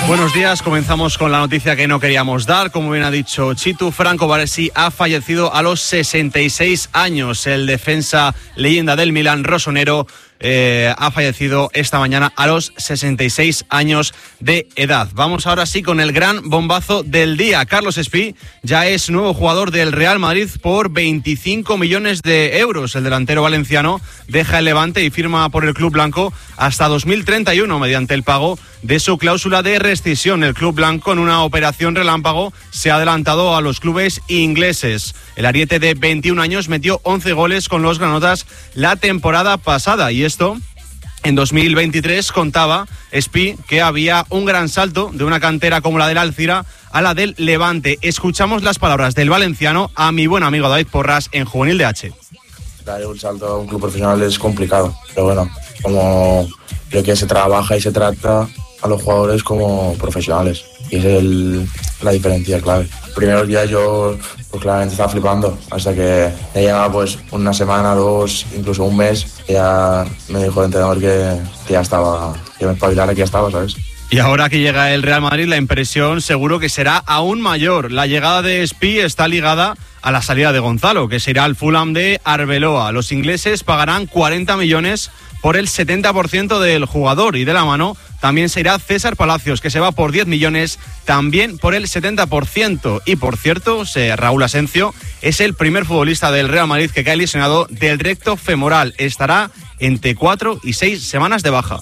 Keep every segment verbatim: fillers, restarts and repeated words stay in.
Buenos días, comenzamos con la noticia que no queríamos dar. Como bien ha dicho Chitu, Franco Baresi ha fallecido a los sesenta y seis años. El defensa leyenda del Milan, rosonero, eh, ha fallecido esta mañana a los sesenta y seis años de edad. Vamos ahora sí con el gran bombazo del día. Carlos Espí ya es nuevo jugador del Real Madrid por veinticinco millones de euros. El delantero valenciano deja el Levante y firma por el club blanco hasta dos mil treinta y uno mediante el pago de su cláusula de rescisión. El club blanco, en una operación relámpago, se ha adelantado a los clubes ingleses. El ariete de veintiún años metió once goles con los granotas la temporada pasada, y esto en dos mil veintitrés contaba Espí que había un gran salto de una cantera como la del Alcira a la del Levante. Escuchamos las palabras del valenciano a mi buen amigo David Porras en Juvenil de H. Dar un salto a un club profesional es complicado, pero bueno, como lo que se trabaja y se trata a los jugadores como profesionales, y es el, la diferencia clave. Primeros días yo pues claramente estaba flipando, hasta que ya llegaba pues una semana, dos, incluso un mes, y ya me dijo el entrenador que, que ya estaba, que me espabilara, que ya estaba, ¿sabes? Y ahora que llega el Real Madrid, la impresión seguro que será aún mayor. La llegada de Espí está ligada a la salida de Gonzalo, que se irá al Fulham de Arbeloa. Los ingleses pagarán cuarenta millones por el setenta por ciento del jugador, y de la mano también se irá César Palacios, que se va por diez millones, también por el setenta por ciento. Y por cierto, Raúl Asencio es el primer futbolista del Real Madrid que cae lesionado del recto femoral. Estará entre cuatro y seis semanas de baja.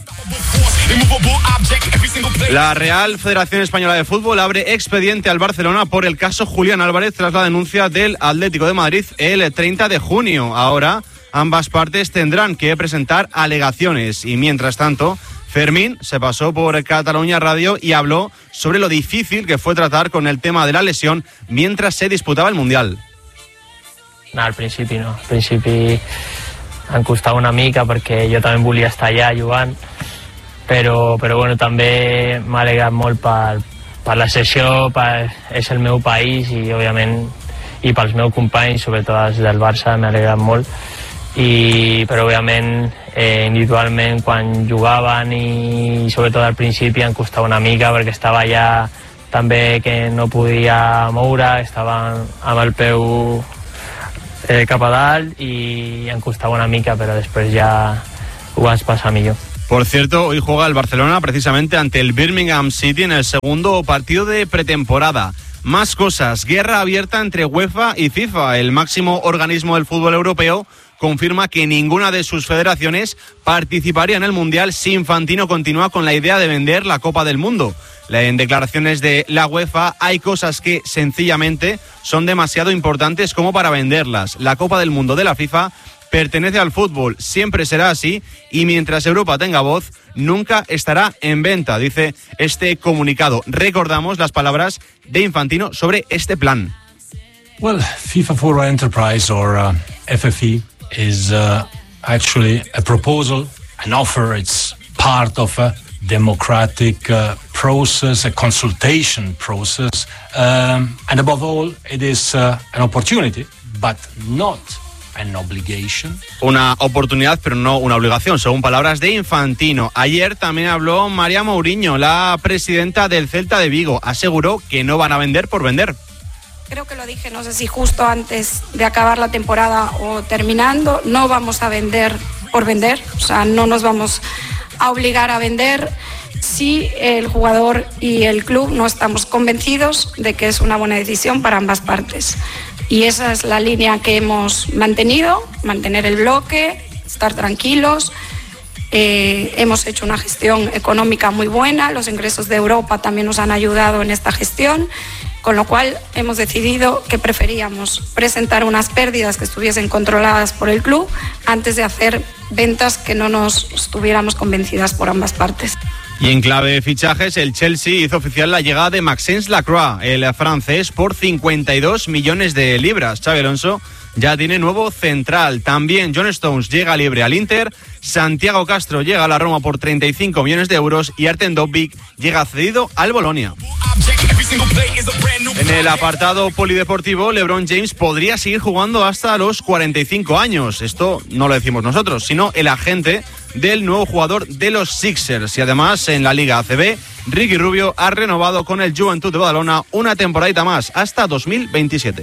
La Real Federación Española de Fútbol abre expediente al Barcelona por el caso Julián Álvarez tras la denuncia del Atlético de Madrid el treinta de junio. Ahora ambas partes tendrán que presentar alegaciones, y mientras tanto Fermín se pasó por Catalunya Radio y habló sobre lo difícil que fue tratar con el tema de la lesión mientras se disputaba el Mundial. No, al principi no. Al principi em costava una mica perquè jo també volia estar allà jugant, però, però bueno, també m'ha alegrat molt per, per la sessió, per, és el meu país i òbviament i pels meus companys, sobretot els del Barça, m'ha alegrat molt. I, però òbviament eh, individualment quan jugaven i sobretot al principi em costava una mica perquè estava allà també que no podia moure, estava amb el peu eh, cap a dalt i em costava una mica, però després ja ho vas passar millor. Por cierto, hoy juega el Barcelona precisamente ante el Birmingham City en el segundo partido de pretemporada. Más cosas, guerra abierta entre UEFA y FIFA. El máximo organismo del fútbol europeo confirma que ninguna de sus federaciones participaría en el Mundial si Infantino continúa con la idea de vender la Copa del Mundo. En declaraciones de la UEFA, hay cosas que sencillamente son demasiado importantes como para venderlas. La Copa del Mundo de la FIFA pertenece al fútbol, siempre será así, y mientras Europa tenga voz, nunca estará en venta, dice este comunicado. Recordamos las palabras de Infantino sobre este plan. Well, FIFA for Enterprise, or uh, F F E, is uh, actually a proposal, an offer. It's part of a democratic uh, process, a consultation process, um, and above all, it is uh, an opportunity, but not an obligation. Una oportunidad, pero no una obligación, según palabras de Infantino. Ayer también habló María Mourinho, la presidenta del Celta de Vigo. Aseguró que no van a vender por vender. Creo que lo dije, no sé si justo antes de acabar la temporada o terminando, no vamos a vender por vender, o sea, no nos vamos a obligar a vender si el jugador y el club no estamos convencidos de que es una buena decisión para ambas partes. Y esa es la línea que hemos mantenido, mantener el bloque, estar tranquilos. Eh, hemos hecho una gestión económica muy buena, los ingresos de Europa también nos han ayudado en esta gestión, con lo cual hemos decidido que preferíamos presentar unas pérdidas que estuviesen controladas por el club antes de hacer ventas que no nos estuviéramos convencidas por ambas partes. Y en clave de fichajes, el Chelsea hizo oficial la llegada de Maxence Lacroix, el francés, por cincuenta y dos millones de libras. Xabi Alonso ya tiene nuevo central. También John Stones llega libre al Inter, Santiago Castro llega a la Roma por treinta y cinco millones de euros y Artem Dovbyk llega cedido al Bolonia. En el apartado polideportivo, LeBron James podría seguir jugando hasta los cuarenta y cinco años. Esto no lo decimos nosotros, sino el agente del nuevo jugador de los Sixers. Y además, en la Liga A C B, Ricky Rubio ha renovado con el Joventut de Badalona una temporadita más, hasta dos mil veintisiete.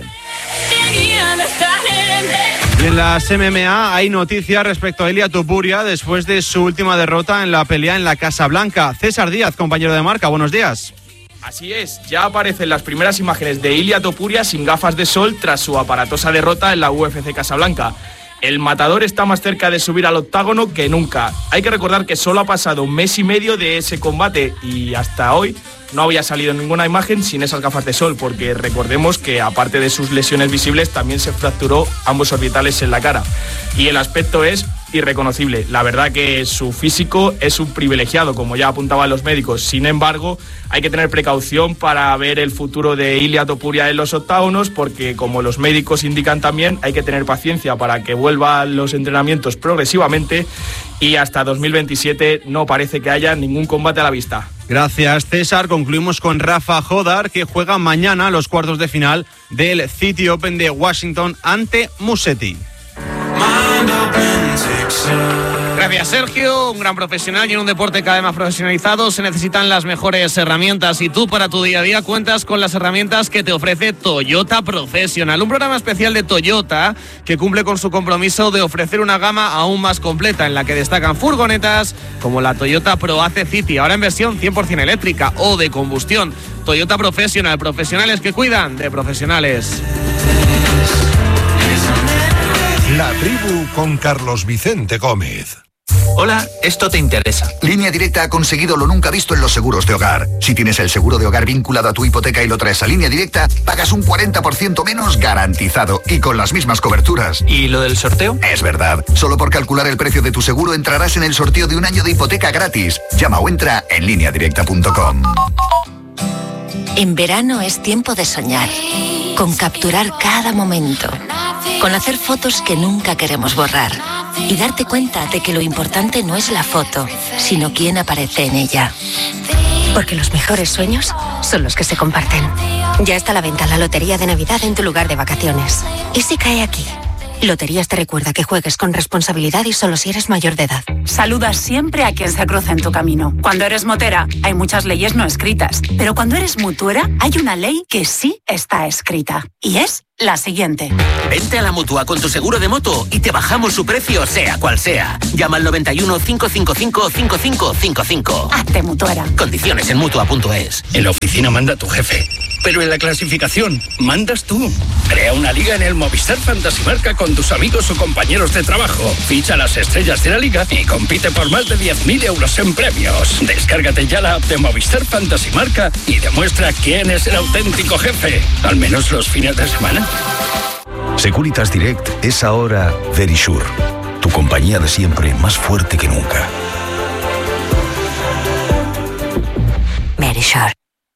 Y en las M M A hay noticias respecto a Ilia Topuria después de su última derrota en la pelea en la Casa Blanca. César Díaz, compañero de Marca, buenos días. Así es, ya aparecen las primeras imágenes de Ilia Topuria sin gafas de sol tras su aparatosa derrota en la U F C Casablanca. El matador está más cerca de subir al octágono que nunca. Hay que recordar que solo ha pasado un mes y medio de ese combate y hasta hoy no había salido ninguna imagen sin esas gafas de sol, porque recordemos que aparte de sus lesiones visibles también se fracturó ambos orbitales en la cara. Y el aspecto es irreconocible. La verdad que su físico es un privilegiado, como ya apuntaban los médicos. Sin embargo, hay que tener precaución para ver el futuro de Ilia Topuria en los octágonos, porque como los médicos indican también, hay que tener paciencia para que vuelva a los entrenamientos progresivamente y hasta dos mil veintisiete no parece que haya ningún combate a la vista. Gracias, César. Concluimos con Rafa Jodar, que juega mañana los cuartos de final del City Open de Washington ante Musetti. Gracias, Sergio. Un gran profesional y en un deporte cada vez más profesionalizado se necesitan las mejores herramientas, y tú para tu día a día cuentas con las herramientas que te ofrece Toyota Professional, un programa especial de Toyota que cumple con su compromiso de ofrecer una gama aún más completa, en la que destacan furgonetas como la Toyota Pro A C City, ahora en versión cien por ciento eléctrica o de combustión. Toyota Professional, profesionales que cuidan de profesionales. La Tribu con Carlos Vicente Gómez. Hola, esto te interesa. Línea Directa ha conseguido lo nunca visto en los seguros de hogar. Si tienes el seguro de hogar vinculado a tu hipoteca y lo traes a Línea Directa, pagas un cuarenta por ciento menos garantizado y con las mismas coberturas. ¿Y lo del sorteo? Es verdad. Solo por calcular el precio de tu seguro entrarás en el sorteo de un año de hipoteca gratis. Llama o entra en línea directa punto com. En verano es tiempo de soñar, con capturar cada momento, con hacer fotos que nunca queremos borrar y darte cuenta de que lo importante no es la foto, sino quién aparece en ella. Porque los mejores sueños son los que se comparten. Ya está a la venta la Lotería de Navidad en tu lugar de vacaciones. ¿Y si cae aquí? Loterías te recuerda que juegues con responsabilidad y solo si eres mayor de edad. Saluda siempre a quien se cruza en tu camino. Cuando eres motera, hay muchas leyes no escritas. Pero cuando eres mutuera, hay una ley que sí está escrita. Y es la siguiente. Vente a la Mutua con tu seguro de moto y te bajamos su precio, sea cual sea. Llama al noventa y uno, cinco cinco cinco, cinco cinco cinco cinco. Hazte mutuera. Condiciones en mutua punto es. En la oficina manda tu jefe, pero en la clasificación mandas tú. Crea una liga en el Movistar Fantasy Marca con tus amigos o compañeros de trabajo. Ficha las estrellas de la liga y compite por más de diez mil euros en premios. Descárgate ya la app de Movistar Fantasy Marca y demuestra quién es el auténtico jefe, al menos los fines de semana. Securitas Direct es ahora Verisure, tu compañía de siempre más fuerte que nunca. Verisure.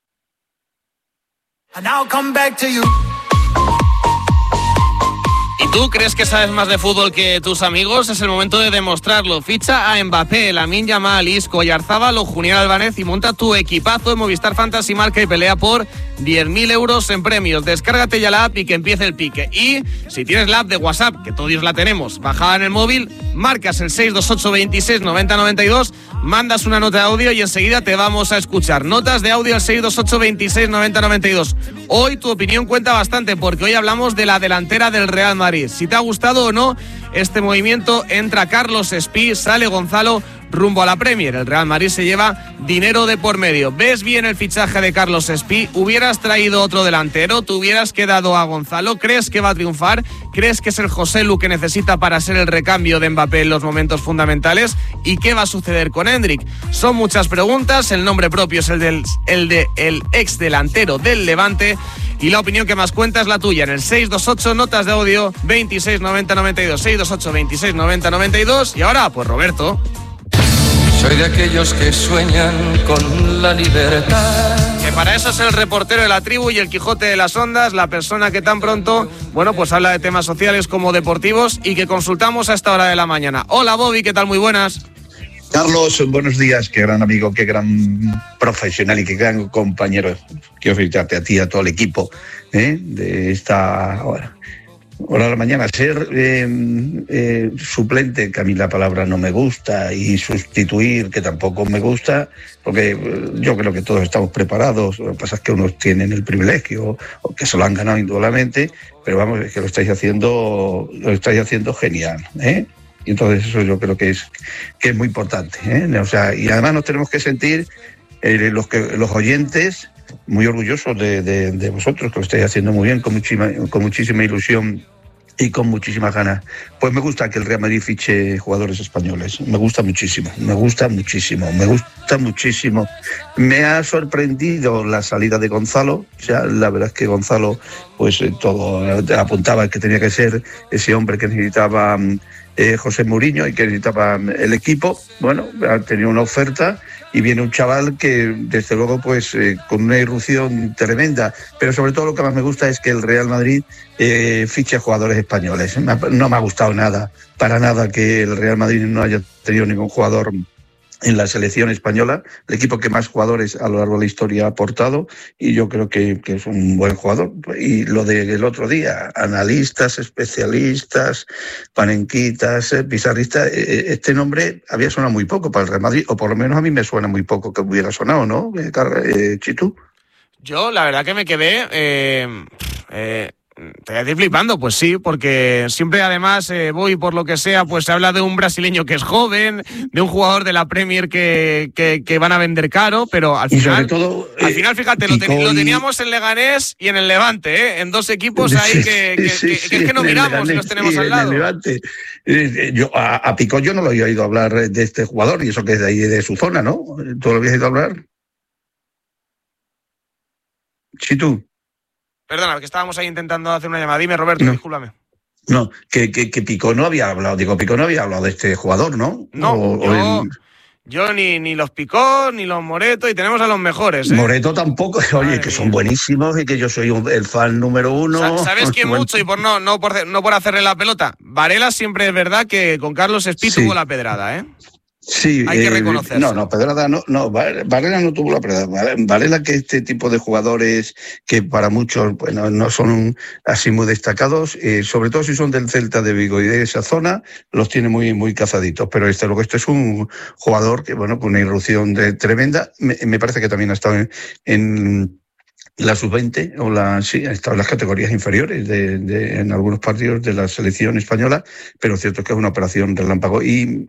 ¿Y tú crees que sabes más de fútbol que tus amigos? Es el momento de demostrarlo. Ficha a Mbappé, Lamine Yamal, Isco, Oyarzábal o Julián Álvarez y monta tu equipazo en Movistar Fantasy Marca y pelea por diez mil euros en premios. Descárgate ya la app y que empiece el pique. Y si tienes la app de WhatsApp, que todos la tenemos, bajada en el móvil, marcas el seis dos ocho, veintiséis, noventa, noventa y dos, mandas una nota de audio y enseguida te vamos a escuchar. Notas de audio al seis dos ocho, veintiséis, noventa, noventa y dos. Hoy tu opinión cuenta bastante porque hoy hablamos de la delantera del Real Madrid. Si te ha gustado o no este movimiento, entra Carlos Espí, sale Gonzalo rumbo a la Premier. El Real Madrid se lleva dinero de por medio. ¿Ves bien el fichaje de Carlos Espí? ¿Hubieras traído otro delantero? ¿Te hubieras quedado a Gonzalo? ¿Crees que va a triunfar? ¿Crees que es el Joselu que necesita para ser el recambio de Mbappé en los momentos fundamentales? ¿Y qué va a suceder con Endrick? Son muchas preguntas. El nombre propio es el del el de el ex delantero del Levante. Y la opinión que más cuenta es la tuya en el seis dos ocho, notas de audio, veintiséis, noventa, noventa y dos, seis dos ocho, veintiséis, noventa, noventa y dos. Y ahora, pues Roberto. Soy de aquellos que sueñan con la libertad. Que para eso es el reportero de la tribu y el Quijote de las Ondas, la persona que tan pronto, bueno, pues habla de temas sociales como deportivos y que consultamos a esta hora de la mañana. Hola Bobby, ¿qué tal? Muy buenas. Carlos, buenos días, qué gran amigo, qué gran profesional y qué gran compañero. Quiero felicitarte a ti y a todo el equipo ¿eh? de esta, bueno, Hola a la mañana. Ser eh, eh, suplente, que a mí la palabra no me gusta, y sustituir, que tampoco me gusta, porque eh, yo creo que todos estamos preparados. Lo que pasa es que unos tienen el privilegio, o que se lo han ganado indudablemente, pero vamos, es que lo estáis haciendo, lo estáis haciendo genial, ¿eh? Y entonces eso yo creo que es, que es muy importante, ¿eh? O sea, y además nos tenemos que sentir eh, los, que, los oyentes muy orgullosos de, de, de vosotros, que lo estáis haciendo muy bien, con muchísima, con muchísima ilusión y con muchísimas ganas. Pues me gusta que el Real Madrid fiche jugadores españoles, me gusta muchísimo, me gusta muchísimo, me gusta muchísimo. Me ha sorprendido la salida de Gonzalo, o sea, la verdad es que Gonzalo, pues eh, todo apuntaba que tenía que ser ese hombre que necesitaba eh, José Mourinho y que necesitaba el equipo. Bueno, ha tenido una oferta y viene un chaval que, desde luego, pues eh, con una irrupción tremenda. Pero sobre todo lo que más me gusta es que el Real Madrid eh, fiche a jugadores españoles. No me ha gustado nada, para nada, que el Real Madrid no haya tenido ningún jugador en la selección española, el equipo que más jugadores a lo largo de la historia ha aportado, y yo creo que, que es un buen jugador. Y lo del otro día, analistas, especialistas, panenquitas, pizarristas, este nombre había sonado muy poco para el Real Madrid, o por lo menos a mí me suena muy poco que hubiera sonado, ¿no, eh, Chitu? Yo, la verdad que me quedé... Eh, eh... Te voy a decir flipando, pues sí, porque siempre además eh, voy por lo que sea, pues se habla de un brasileño que es joven, de un jugador de la Premier que, que, que van a vender caro, pero al final, todo, eh, al final fíjate, lo, ten, lo teníamos en Leganés y en el Levante, ¿eh? En dos equipos ahí que, que, sí, que, sí, que es que no miramos Leganés, y los tenemos sí, al lado. Levante. Yo, a, a Picó yo no lo había oído hablar de este jugador, y eso que es de ahí, de su zona, ¿no? ¿Tú lo habías oído hablar? Sí, tú. Perdona, que estábamos ahí intentando hacer una llamada. Dime, Roberto, no. discúlpame. No, que, que, que Picó no había hablado, digo, Picó no había hablado de este jugador, ¿no? No, o, yo, o el... yo ni, ni los Picó, ni los Moreto, y tenemos a los mejores, ¿eh? Moreto tampoco, oye, Madre que mía. Son buenísimos y que yo soy un, el fan número uno. ¿Sabes quién mucho? Y por no, no, por, no por hacerle la pelota. Varela siempre es verdad que con Carlos Espí sí. tuvo la pedrada, ¿eh? Sí, hay que reconocerlo. Eh, no, no, Pedrada no, no, Varela no tuvo la pedrada. Varela, que este tipo de jugadores que para muchos bueno, no son así muy destacados, eh, sobre todo si son del Celta de Vigo y de esa zona, los tiene muy, muy cazaditos. Pero este, luego, este es un jugador que, bueno, con una irrupción de, tremenda. Me, me parece que también ha estado en, en la sub veinte, o la, sí, ha estado en las categorías inferiores de, de, en algunos partidos de la selección española, pero cierto es que es una operación relámpago. Y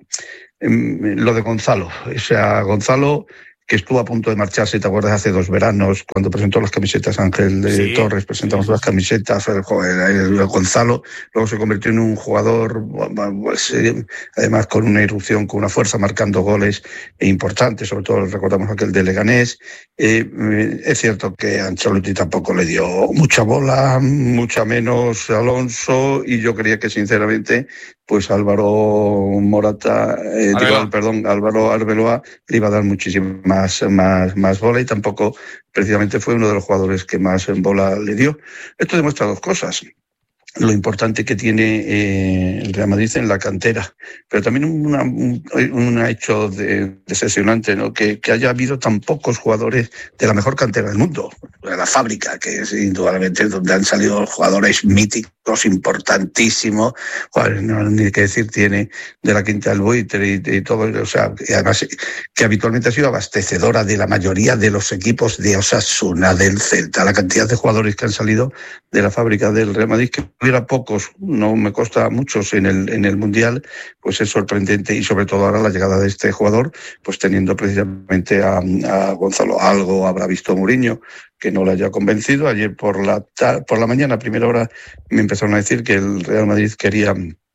lo de Gonzalo, o sea, Gonzalo, que estuvo a punto de marcharse, ¿te acuerdas? Hace dos veranos, cuando presentó las camisetas Ángel de sí, Torres, presentamos sí. las camisetas, el, el, el Gonzalo, luego se convirtió en un jugador, pues, eh, además con una irrupción, con una fuerza, marcando goles importantes, sobre todo recordamos aquel de Leganés. Eh, es cierto que Ancelotti tampoco le dio mucha bola, mucha menos Alonso, y yo creía que sinceramente pues Álvaro Morata, eh, digo, perdón, Álvaro Arbeloa le iba a dar muchísimo más, más, más bola, y tampoco precisamente fue uno de los jugadores que más en bola le dio. Esto demuestra dos cosas. Lo importante que tiene eh, el Real Madrid en la cantera, pero también una, un, un hecho de, decepcionante, ¿no? Que, que haya habido tan pocos jugadores de la mejor cantera del mundo, de la fábrica, que es indudablemente donde han salido jugadores míticos, importantísimos, bueno, no ni que decir tiene de la Quinta del Buitre y, y todo, o sea, y además que habitualmente ha sido abastecedora de la mayoría de los equipos de Osasuna, del Celta, la cantidad de jugadores que han salido de la fábrica del Real Madrid, que hubiera pocos, no me consta muchos en el en el Mundial, pues es sorprendente, y sobre todo ahora la llegada de este jugador, pues teniendo precisamente a, a Gonzalo. Algo habrá visto Mourinho que no le haya convencido. Ayer por la por la mañana, a primera hora, me empezaron a decir que el Real Madrid quería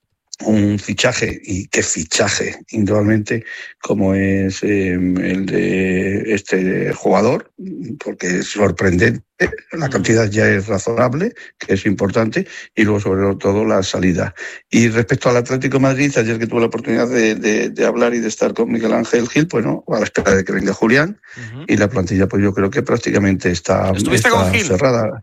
un fichaje, y qué fichaje, indudablemente, como es eh, el de este jugador, porque es sorprendente, la cantidad ya es razonable, que es importante, y luego sobre todo la salida. Y respecto al Atlético de Madrid, ayer que tuve la oportunidad de, de, de hablar y de estar con Miguel Ángel Gil, pues no, a la espera de que venga Julián, uh-huh. y la plantilla pues yo creo que prácticamente está, está cerrada.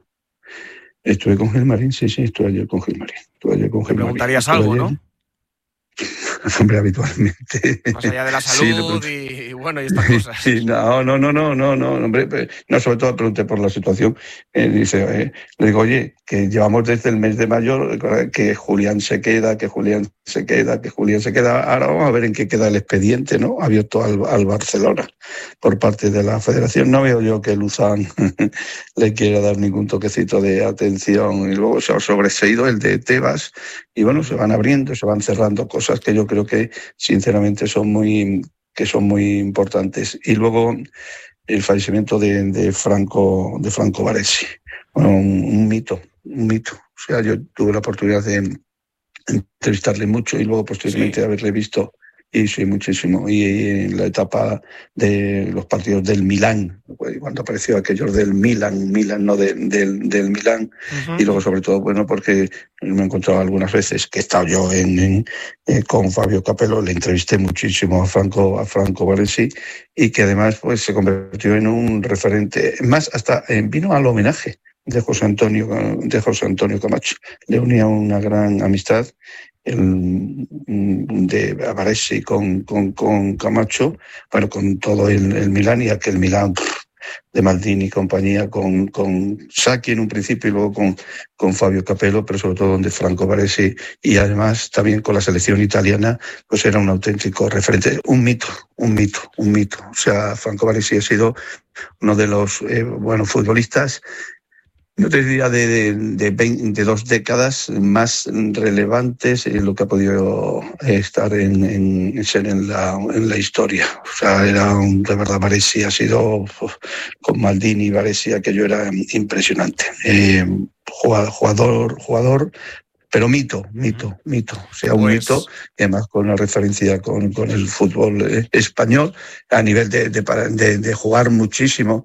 Estuve con Gilmarín, sí, sí, estuve ayer con Gilmarín. Estuve ayer con Gilmarín. ¿Preguntarías algo, ayer, no? hombre, habitualmente. Más allá de la salud sí, y, y bueno, y estas cosas. Sí, no, no, no, no, no, no, hombre, no, sobre todo pregunté por la situación. Eh, dice, eh, le digo, oye, que llevamos desde el mes de mayo que Julián se queda, que Julián se queda, que Julián se queda. Ahora vamos a ver en qué queda el expediente, ¿no? Abierto al, al Barcelona por parte de la Federación. No veo yo que Luzán le quiera dar ningún toquecito de atención. Y luego se ha sobreseído el de Tebas y bueno, se van abriendo, se van cerrando cosas que yo creo que sinceramente son muy, que son muy importantes. Y luego el fallecimiento de, de Franco, de Franco Baresi. Bueno, un, un mito, un mito. O sea, yo tuve la oportunidad de entrevistarle mucho y luego posteriormente sí. haberle visto. Y sí, muchísimo. Y en la etapa de los partidos del Milán, cuando apareció aquellos del Milan, Milan no de, del, del Milán, uh-huh. y luego sobre todo, bueno, porque me he encontrado algunas veces que he estado yo en, en, eh, con Fabio Capello, le entrevisté muchísimo a Franco, a Franco Baresi, y que además pues se convirtió en un referente, más hasta eh, vino al homenaje de José Antonio, de José Antonio Camacho. Le unía una gran amistad. El, de Baresi con, con, con Camacho, bueno, con todo el, el Milán y aquel Milán de Maldini y compañía, con, con Sacchi en un principio y luego con, con Fabio Capello, pero sobre todo donde Franco Baresi, y además también con la selección italiana, pues era un auténtico referente, un mito, un mito, un mito. O sea, Franco Baresi ha sido uno de los eh, buenos futbolistas, no te diría de, de, de, veinte, de dos décadas más relevantes en lo que ha podido estar en, en, en, la, en la historia. O sea, era un, de verdad, Baresi ha sido, con Maldini y Baresi, aquello era impresionante. Eh, jugador, jugador, pero mito, mito, mito. O sea, un pues... mito, y además con una referencia con, con el fútbol eh, español, a nivel de, de, de, de jugar muchísimo,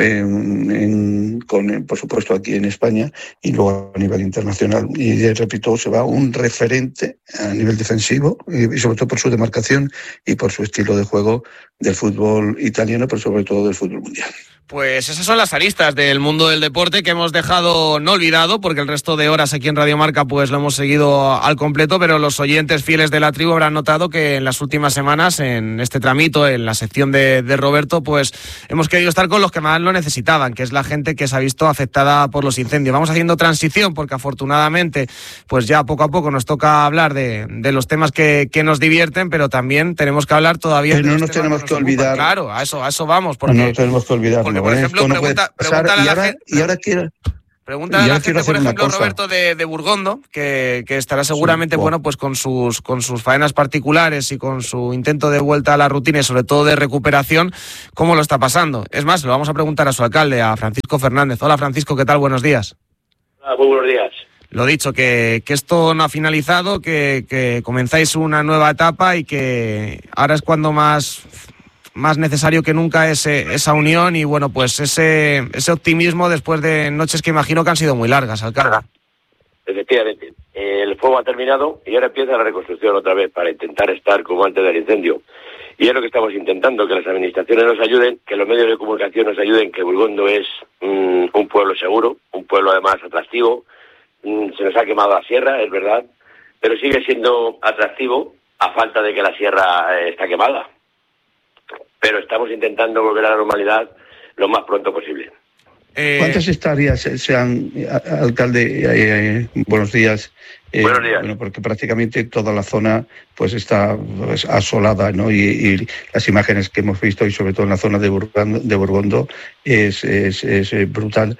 en, en, con, por supuesto aquí en España, y luego a nivel internacional. Y repito, se va un referente a nivel defensivo, y, y sobre todo por su demarcación y por su estilo de juego del fútbol italiano, pero sobre todo del fútbol mundial. Pues esas son las aristas del mundo del deporte que hemos dejado no olvidado, porque el resto de horas aquí en Radio Marca pues lo hemos seguido al completo, pero los oyentes fieles de la tribu habrán notado que en las últimas semanas, en este tramito, en la sección de, de Roberto, pues hemos querido estar con los que más lo necesitaban, que es la gente que se ha visto afectada por los incendios. Vamos haciendo transición porque afortunadamente pues ya poco a poco nos toca hablar de, de los temas que, que nos divierten, pero también tenemos que hablar todavía pero de no nos tenemos que, que nos olvidar. Claro, a eso, a eso vamos. Porque, no nos tenemos que olvidar. Porque, por ejemplo, no pregunta, pregúntale a la ahora, gente. Y ahora quiero. Pregúntale a la gente, por ejemplo, Roberto de, de Burgondo, que, que estará seguramente, sí, bueno, pues con sus, con sus faenas particulares y con su intento de vuelta a la rutina y sobre todo de recuperación, ¿cómo lo está pasando? Es más, lo vamos a preguntar a su alcalde, a Francisco Fernández. Hola, Francisco, ¿qué tal? Buenos días. Hola, muy buenos días. Lo dicho, que, que esto no ha finalizado, que, que comenzáis una nueva etapa y que ahora es cuando más... más necesario que nunca ese, esa unión y bueno, pues ese ese optimismo después de noches que imagino que han sido muy largas, alcalde. Efectivamente, el fuego ha terminado y ahora empieza la reconstrucción otra vez para intentar estar como antes del incendio. Y es lo que estamos intentando, que las administraciones nos ayuden, que los medios de comunicación nos ayuden, que Burgondo es mm, un pueblo seguro, un pueblo además atractivo. Mm, se nos ha quemado la sierra, es verdad, pero sigue siendo atractivo a falta de que la sierra eh, está quemada. Pero estamos intentando volver a la normalidad lo más pronto posible. Eh... ¿Cuántas hectáreas se han, alcalde, eh, buenos días? Eh, buenos días. Bueno, porque prácticamente toda la zona pues está pues, asolada, ¿no? Y, y las imágenes que hemos visto, y sobre todo en la zona de Burgondo, de Burgondo es, es, es brutal.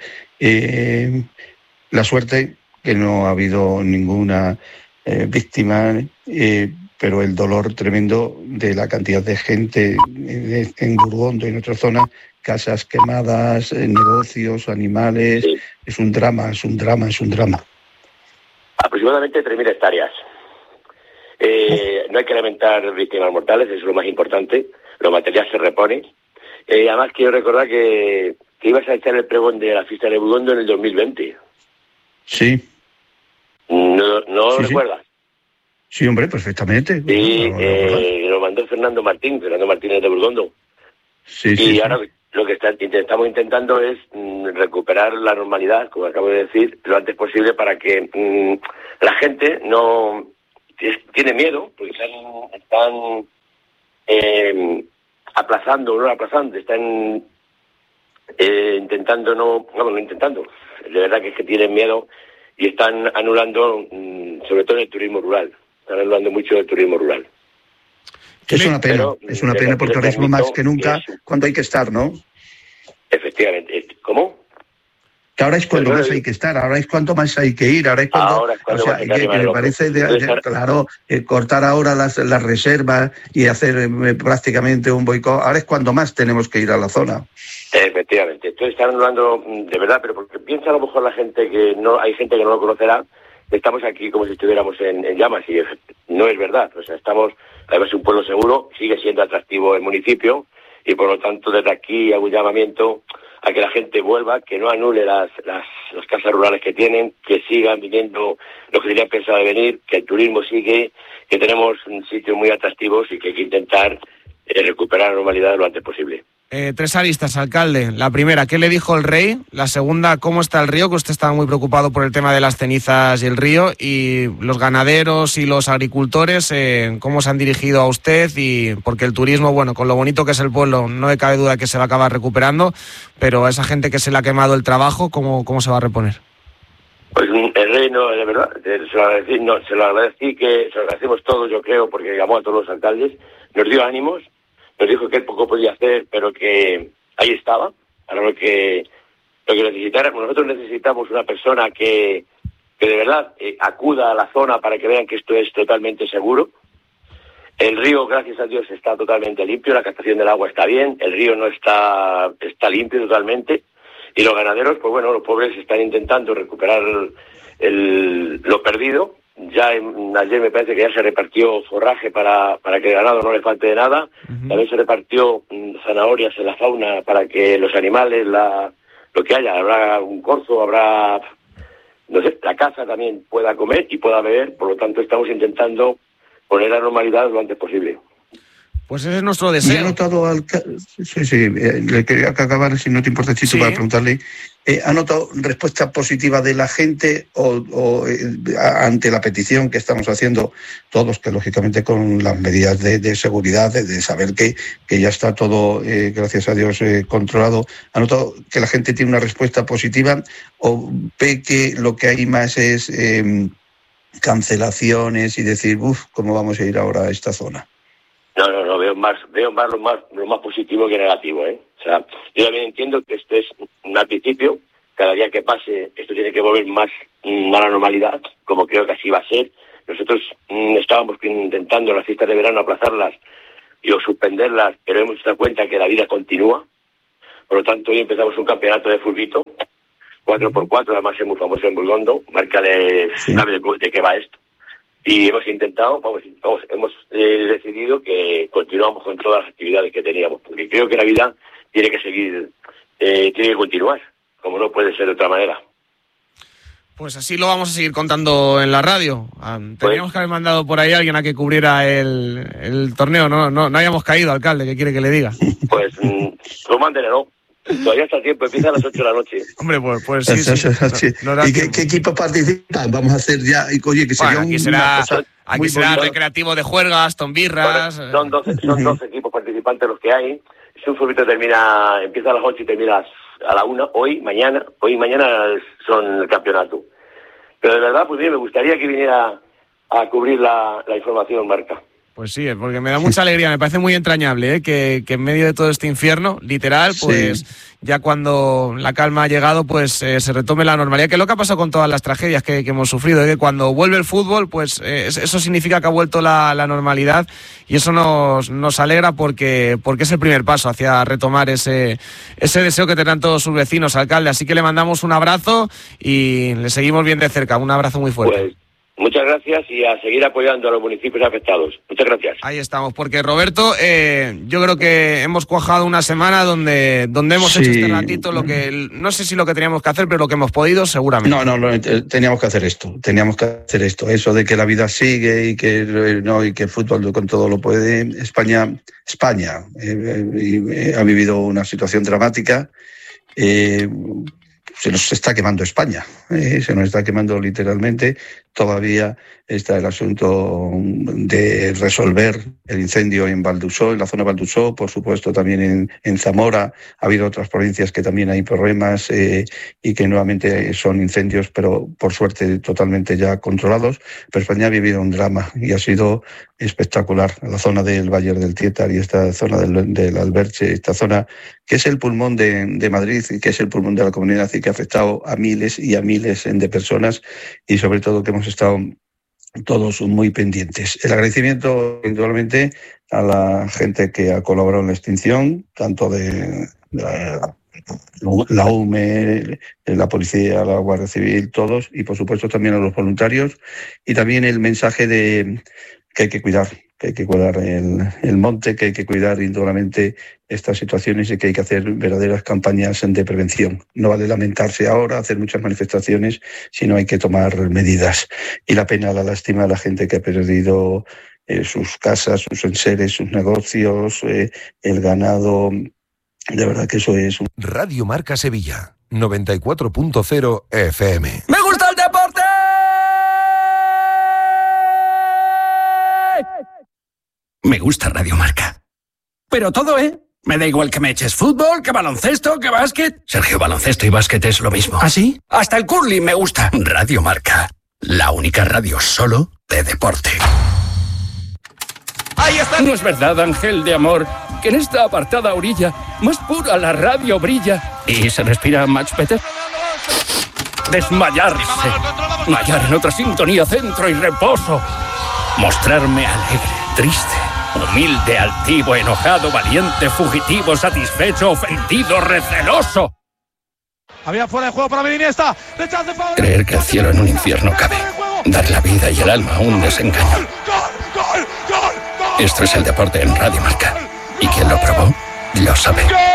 Eh, la suerte que no ha habido ninguna eh, víctima, eh, pero el dolor tremendo de la cantidad de gente en Burgondo y en otra zona, casas quemadas, negocios, animales, sí. Es un drama, es un drama, es un drama. Aproximadamente tres mil hectáreas. Eh, no hay que lamentar víctimas mortales, eso es lo más importante, lo material se repone. Eh, además quiero recordar que, que ibas a echar el pregón de la fiesta de Burgondo en el dos mil veinte. Sí. ¿No, no sí, recuerdas? Sí. Sí, hombre, perfectamente. Sí, eh, lo mandó Fernando Martín, Fernando Martínez de Burgondo. Sí, y sí, ahora sí. Lo que está, estamos intentando es mm, recuperar la normalidad, como acabo de decir, lo antes posible para que mm, la gente no tienen miedo, porque están, están eh, aplazando, no aplazando, están eh, intentando, no, no, no intentando, de verdad que es que tienen miedo y están anulando, sobre todo el turismo rural, están anulando mucho el turismo rural. Es una pena, Pero, es una pena porque ahora mismo más que nunca es, cuando hay que estar, ¿no? Efectivamente. ¿Cómo? Que ahora es cuando más hay que estar, ahora es cuando más hay que ir, ahora es cuando, ahora es cuando o sea, que, que me parece, de, de, claro, eh, cortar ahora las, las reservas y hacer eh, prácticamente un boicot, ahora es cuando más tenemos que ir a la zona. Efectivamente, entonces están anulando de verdad, pero porque piensa a lo mejor la gente que no, hay gente que no lo conocerá, estamos aquí como si estuviéramos en, en llamas y no es verdad, o sea, estamos, además es un pueblo seguro, sigue siendo atractivo el municipio y por lo tanto desde aquí hago un llamamiento a que la gente vuelva, que no anule las, las, las casas rurales que tienen, que sigan viniendo los que tenían pensado de venir, que el turismo sigue, que tenemos sitios muy atractivos y que hay que intentar eh, recuperar la normalidad lo antes posible. Eh, tres aristas, alcalde. La primera, ¿qué le dijo el rey? La segunda, ¿cómo está el río? Que usted estaba muy preocupado por el tema de las cenizas y el río. Y los ganaderos y los agricultores, eh, ¿cómo se han dirigido a usted? Y porque el turismo, bueno, con lo bonito que es el pueblo, no me cabe duda que se va a acabar recuperando, pero a esa gente que se le ha quemado el trabajo, ¿cómo, cómo se va a reponer? Pues el rey, no, de verdad, se lo agradecí, no, se lo agradecí que se lo agradecemos todos, yo creo, porque llamó a todos los alcaldes, nos dio ánimos, nos dijo que él poco podía hacer, pero que ahí estaba, para lo que lo que necesitáramos. Nosotros necesitamos una persona que, que de verdad eh, acuda a la zona para que vean que esto es totalmente seguro. El río, gracias a Dios, está totalmente limpio, la captación del agua está bien, el río no está, está limpio totalmente, y los ganaderos, pues bueno, los pobres están intentando recuperar el, el, lo perdido. Ya en, ayer me parece que ya se repartió forraje para, para que el ganado no le falte de nada. Uh-huh. También se repartió mm, zanahorias en la fauna para que los animales, la, lo que haya, habrá un corzo, habrá, no sé, la caza también pueda comer y pueda beber. Por lo tanto, estamos intentando poner la normalidad lo antes posible. Pues ese es nuestro deseo. Y ha notado, al... sí, sí, eh, le quería acabar, si no te importa, Chito, sí, para preguntarle, eh, ¿ha notado respuesta positiva de la gente o, o eh, ante la petición que estamos haciendo todos, que lógicamente con las medidas de, de seguridad, de, de saber que, que ya está todo, eh, gracias a Dios, eh, controlado, ¿ha notado que la gente tiene una respuesta positiva o ve que lo que hay más es eh, cancelaciones y decir, uff, ¿cómo vamos a ir ahora a esta zona? No, no, no, veo más, veo más lo más lo más positivo que negativo, ¿eh? O sea, yo también entiendo que esto es un al principio, cada día que pase esto tiene que volver más mm, a la normalidad, como creo que así va a ser. Nosotros mm, estábamos intentando las fiestas de verano aplazarlas y o suspenderlas, pero hemos dado cuenta que la vida continúa. Por lo tanto, hoy empezamos un campeonato de fulbito, cuatro por cuatro, además es muy famoso en Burgondo, márcale, sí. Sabe de, de qué va esto. Y hemos intentado, vamos, vamos hemos eh, decidido que continuamos con todas las actividades que teníamos, porque creo que la vida tiene que seguir, eh, tiene que continuar, como no puede ser de otra manera. Pues así lo vamos a seguir contando en la radio. Um, teníamos pues, que haber mandado por ahí a alguien a que cubriera el, el torneo, no, no, no hayamos caído, alcalde, ¿qué quiere que le diga? Pues, mm, lo mándenle, ¿no? Todavía está el tiempo, empieza a las ocho de la noche. Hombre, pues, pues sí, sí. sí. No, no ¿Y qué, qué equipos participan? Vamos a hacer ya, y oye, que bueno, sería aquí un, será, una cosa aquí muy será bonita. recreativo de juergas, tombirras... Bueno, son doce, son doce equipos participantes los que hay. Si un fulbito termina, empieza a las ocho y termina a la una, hoy, mañana, hoy y mañana son el campeonato. Pero de verdad, pues bien, me gustaría que viniera a cubrir la, la información, Marca. Pues sí, porque me da mucha alegría, me parece muy entrañable, ¿eh? que, que en medio de todo este infierno, literal, pues sí. Ya cuando la calma ha llegado, pues eh, se retome la normalidad, que es lo que ha pasado con todas las tragedias que, que hemos sufrido, ¿eh? Que cuando vuelve el fútbol, pues eh, eso significa que ha vuelto la, la normalidad y eso nos, nos alegra porque, porque es el primer paso hacia retomar ese, ese deseo que tendrán todos sus vecinos, alcalde. Así que le mandamos un abrazo y le seguimos bien de cerca, un abrazo muy fuerte. Pues... Muchas gracias y a seguir apoyando a los municipios afectados. Muchas gracias. Ahí estamos, porque Roberto, eh, yo creo que hemos cuajado una semana donde donde hemos sí. hecho este ratito lo que, no sé si lo que teníamos que hacer, pero lo que hemos podido seguramente. No, no, no teníamos que hacer esto, teníamos que hacer esto, eso de que la vida sigue y que no y que el fútbol con todo lo puede. España, España eh, eh, ha vivido una situación dramática. Eh, se nos está quemando España, ¿eh? Se nos está quemando literalmente. Todavía está el asunto de resolver el incendio en Valdusó, en la zona de Valdusó, por supuesto también en, en Zamora. Ha habido otras provincias que también hay problemas eh, y que nuevamente son incendios, pero por suerte totalmente ya controlados. Pero España ha vivido un drama y ha sido espectacular. La zona del Valle del Tietar y esta zona del, del Alberche, esta zona que es el pulmón de, de Madrid y que es el pulmón de la comunidad y que ha afectado a miles y a miles de personas, y sobre todo que hemos estado todos muy pendientes. El agradecimiento, indudablemente, a la gente que ha colaborado en la extinción, tanto de, de la, la U M E, la policía, la Guardia Civil, todos, y por supuesto también a los voluntarios, y también el mensaje de que hay que cuidar, que hay que cuidar el, el monte, que hay que cuidar indudablemente estas situaciones y que hay que hacer verdaderas campañas de prevención. No vale lamentarse ahora, hacer muchas manifestaciones, sino hay que tomar medidas. Y la pena, la lástima a la gente que ha perdido eh, sus casas, sus enseres, sus negocios, eh, el ganado. De verdad que eso es un... Radio Marca Sevilla, noventa y cuatro punto cero F M. ¡Me gusta el deporte! Me gusta Radio Marca. Pero todo, ¿eh? Me da igual que me eches fútbol, que baloncesto, que básquet. Sergio, baloncesto y básquet es lo mismo. ¿Ah, sí? Hasta el curling me gusta. Radio Marca. La única radio solo de deporte. Ahí está. ¿No es verdad, ángel de amor, que en esta apartada orilla más pura la radio brilla y se respira much better? Desmayarse. Mayar en otra sintonía, centro y reposo. Mostrarme alegre, triste, humilde, altivo, enojado, valiente, fugitivo, satisfecho, ofendido, receloso. Había fuera de juego para Iniesta. Creer que el cielo en un infierno cabe. Dar la vida y el alma a un desengaño. Esto es el deporte en Radio Marca. Y quien lo probó, lo sabe.